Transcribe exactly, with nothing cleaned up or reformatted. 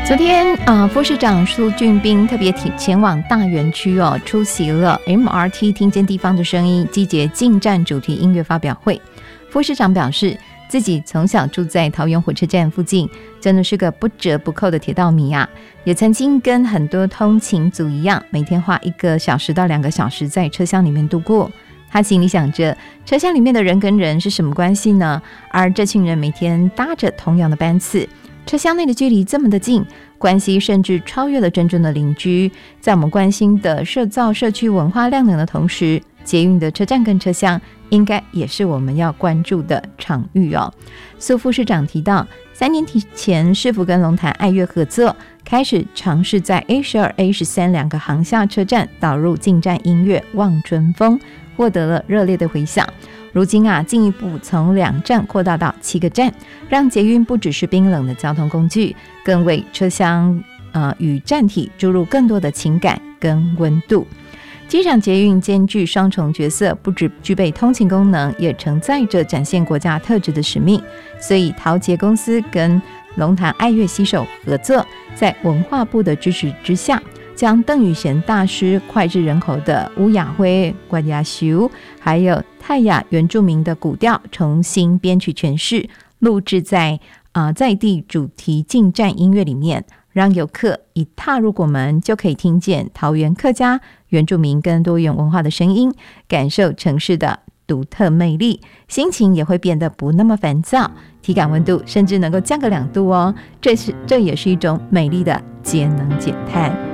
昨天呃，副市长苏俊斌特别前往大园区哦，出席了 M R T 听见地方的声音季节进站主题音乐发表会。副市长表示，自己从小住在桃园火车站附近，真的是个不折不扣的铁道迷啊！也曾经跟很多通勤族一样，每天花一个小时到两个小时在车厢里面度过。他心里想着，车厢里面的人跟人是什么关系呢？而这群人每天搭着同样的班次，车厢内的距离这么的近，关系甚至超越了真正的邻居。在我们关心的社造社区文化亮能的同时，捷运的车站跟车厢应该也是我们要关注的场域哦。苏副市长提到，三年前市府跟龙潭爱乐合作，开始尝试在 A 十二、A 十三两个航厦车站导入进站音乐《望春风》，获得了热烈的回响。如今啊，进一步从两站扩大到七个站，让捷运不只是冰冷的交通工具，更为车厢呃与站体注入更多的情感跟温度。机场捷运兼具双重角色，不只具备通勤功能，也承载着展现国家特质的使命。所以桃捷公司跟龙潭爱乐携手合作，在文化部的支持之下，将邓雨贤大师脍炙人口的乌雅辉、瓜亚修，还有泰雅原住民的古调重新编曲诠释，录制在、呃、在地主题进站音乐里面，让游客一踏入国门就可以听见桃园客家、原住民跟多元文化的声音，感受城市的独特魅力，心情也会变得不那么烦躁，体感温度甚至能够降个两度哦。这是这也是一种美丽的节能减碳。